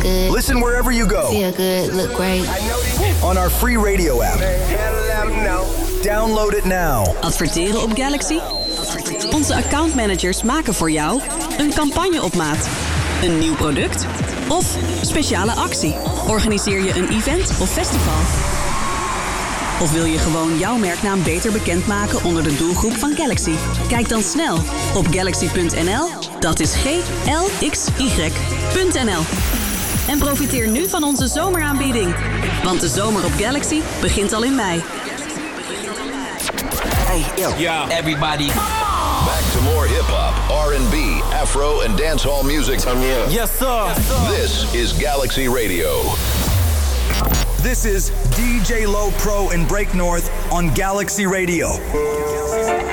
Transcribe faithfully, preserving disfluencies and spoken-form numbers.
good. Listen wherever you go. Feel good, look great. On our free radio app. Download it now. Adverteren op Galaxy? Onze accountmanagers maken voor jou een campagne op maat. Een nieuw product? Of speciale actie? Organiseer je een event of festival? Of wil je gewoon jouw merknaam beter bekendmaken onder de doelgroep van Galaxy? Kijk dan snel op galaxy punt n l. Dat is G L X Y.nl. En profiteer nu van onze zomeraanbieding. Want de zomer op Galaxy begint al in mei. Hey, yo, yeah. Everybody. Back to more hip-hop, R and B, Afro, and dancehall music. Yes, sir. This is Galaxy Radio. This is D J Low Pro in Break North on Galaxy Radio.